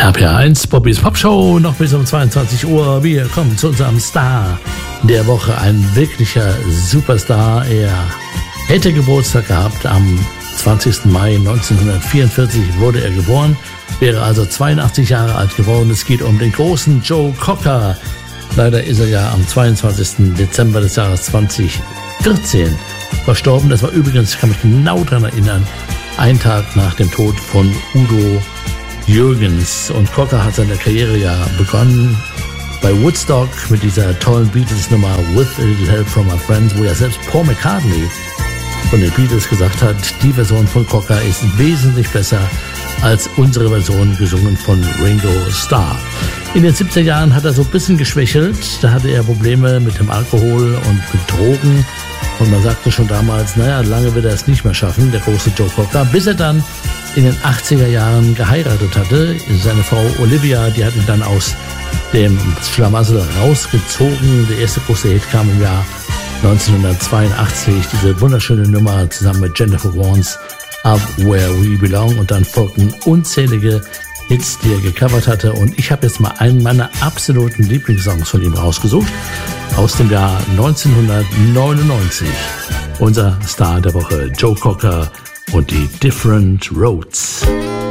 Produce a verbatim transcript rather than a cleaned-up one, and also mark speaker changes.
Speaker 1: R P R eins, Bobbys Popshow, noch bis um zweiundzwanzig Uhr. Wir kommen zu unserem Star der Woche, ein wirklicher Superstar. Er hätte Geburtstag gehabt, am zwanzigsten Mai neunzehnhundertvierundvierzig wurde er geboren, wäre also zweiundachtzig Jahre alt geworden. Es geht um den großen Joe Cocker. Leider ist er ja am zweiundzwanzigsten Dezember des Jahres zweitausendvierzehn verstorben. Das war übrigens, ich kann mich genau daran erinnern, ein Tag nach dem Tod von Udo Jürgens. Und Cocker hat seine Karriere ja begonnen bei Woodstock mit dieser tollen Beatles-Nummer With a Little Help from My Friends, wo ja selbst Paul McCartney von den Beatles gesagt hat, die Version von Cocker ist wesentlich besser als unsere Version, gesungen von Ringo Starr. In den siebziger Jahren hat er so ein bisschen geschwächelt. Da hatte er Probleme mit dem Alkohol und mit Drogen. Und man sagte schon damals, naja, lange wird er es nicht mehr schaffen, der große Joe Cocker, bis er dann in den achtziger Jahren geheiratet hatte. Seine Frau Olivia, die hat ihn dann aus dem Schlamassel rausgezogen. Der erste große Hit kam im Jahr neunzehnhundertzweiundachtzig, diese wunderschöne Nummer zusammen mit Jennifer Warnes, Up Where We Belong, und dann folgten unzählige Hits, die er gecovert hatte. Und ich habe jetzt mal einen meiner absoluten Lieblingssongs von ihm rausgesucht, aus dem Jahr neunzehnhundertneunundneunzig. Unser Star der Woche, Joe Cocker und die Different Roads.